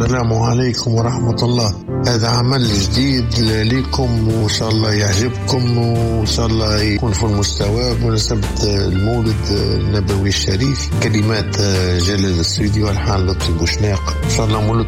السلام عليكم ورحمة الله. هذا عمل جديد لكم وإن شاء الله يعجبكم وإن شاء الله يكون في المستوى بمناسبة المولد النبوي الشريف. كلمات جلال السويدي والحان لطفي بوشناق. إن شاء الله مولد